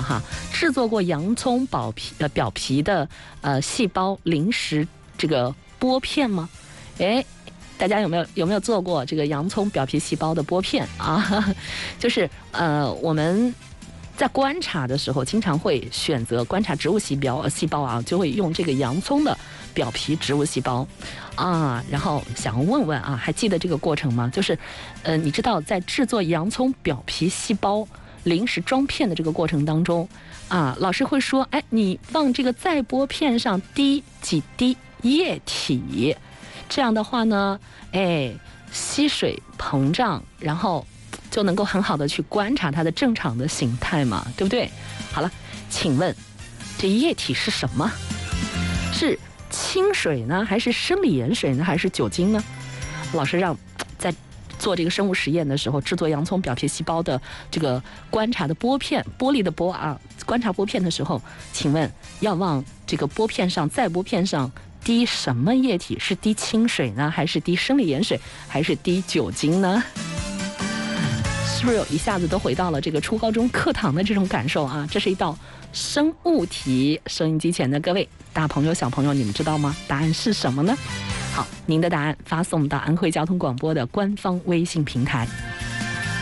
哈，制作过洋葱表皮的细胞临时这个剥片吗？哎，大家有没有做过这个洋葱表皮细胞的剥片啊？就是我们在观察的时候，经常会选择观察植物细胞啊，就会用这个洋葱的表皮植物细胞啊。然后想问问啊，还记得这个过程吗？就是你知道在制作洋葱表皮细胞临时装片的这个过程当中啊，老师会说，哎，你往这个再剥片上滴几滴液体，这样的话呢，哎，吸水膨胀，然后就能够很好的去观察它的正常的形态嘛，对不对？好了，请问这液体是什么？是清水呢，还是生理盐水呢，还是酒精呢？老师让在做这个生物实验的时候，制作洋葱表皮细胞的这个观察的剥片，玻璃的剥啊，观察剥片的时候，请问要往这个剥片上再剥片上滴什么液体？是滴清水呢，还是滴生理盐水，还是滴酒精呢？是不是一下子都回到了这个初高中课堂的这种感受啊？这是一道生物题，收音机前的各位大朋友小朋友，你们知道吗？答案是什么呢？好，您的答案发送到安徽交通广播的官方微信平台。